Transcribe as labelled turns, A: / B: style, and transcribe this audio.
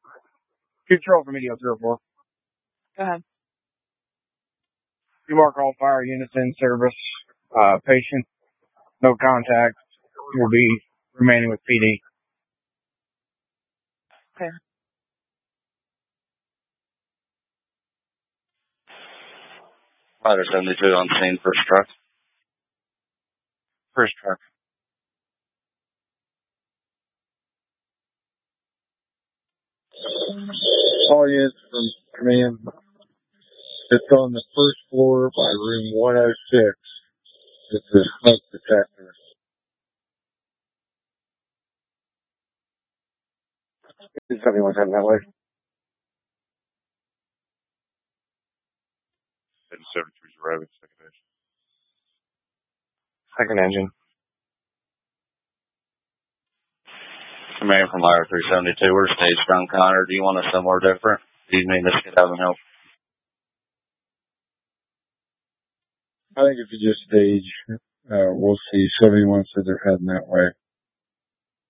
A: Control from Medio 304.
B: Go ahead.
A: You mark all fire units in service. Patient, no contact, will be remaining with PD.
B: Okay.
C: Rider 72 on scene, first truck.
A: First truck.
D: All units from command. It's on the first floor by room 106. It's a smoke detector.
A: Is 71 that way?
E: 73 is arriving, second engine.
A: Second engine.
C: Command from Rider 372, we're stage from Connor. Do you want us somewhere different? Do you need us to get out and help?
D: I think if you just stage, we'll see. 71 said they're heading that way.